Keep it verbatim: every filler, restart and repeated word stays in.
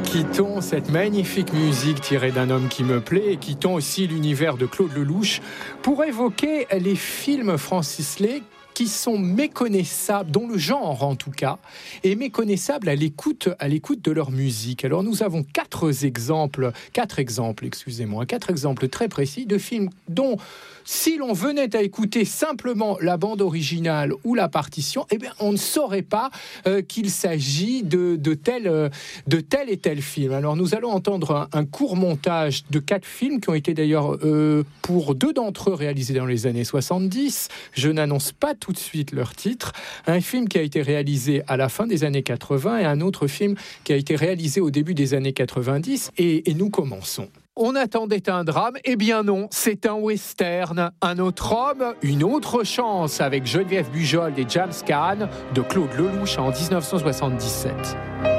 Quittons cette magnifique musique tirée d'un homme qui me plaît et quittons aussi l'univers de Claude Lelouch pour évoquer les films Francis Lay qui sont méconnaissables, dont le genre en tout cas, est méconnaissable à l'écoute, à l'écoute de leur musique. Alors nous avons quatre exemples, quatre exemples, excusez-moi, quatre exemples très précis de films dont, si l'on venait à écouter simplement la bande originale ou la partition, eh bien on ne saurait pas euh, qu'il s'agit de, de, tel, euh, de tel et tel film. Alors nous allons entendre un, un court montage de quatre films qui ont été d'ailleurs, euh, pour deux d'entre eux, réalisés dans les années soixante-dix. Je n'annonce pas tout de suite leur titre. Un film qui a été réalisé à la fin des années quatre-vingts et un autre film qui a été réalisé au début des années quatre-vingt-dix. Et, et nous commençons. On attendait un drame, eh bien non, c'est un western. Un autre homme, une autre chance, avec Geneviève Bujold et James Caan de Claude Lelouch en dix-neuf cent soixante-dix-sept.